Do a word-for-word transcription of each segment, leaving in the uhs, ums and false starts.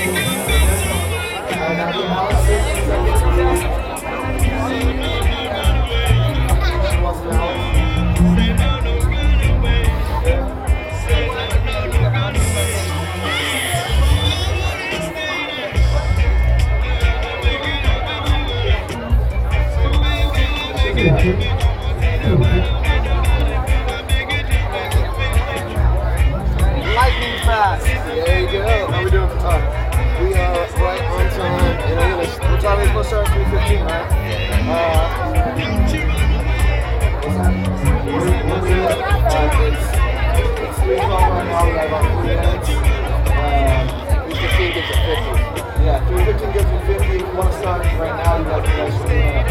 Lightning fast. There you go. How we doing for time? We are right on time. And I'm gonna, what time are we supposed to start? three fifteen, right? Uh, what's that? Uh, it's, it's three twelve right now. We have about three minutes. Uh, three fifteen gives it fifty. Yeah, three fifteen gives it fifty. If you want to start right now, you got the next three minutes.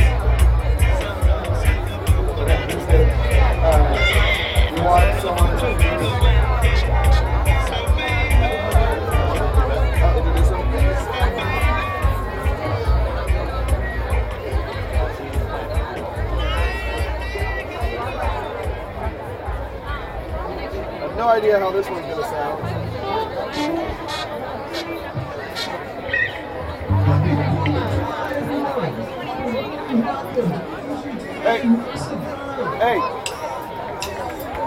Okay, that's good. Uh, you want someone to no idea how this one's gonna sound. Hey, hey.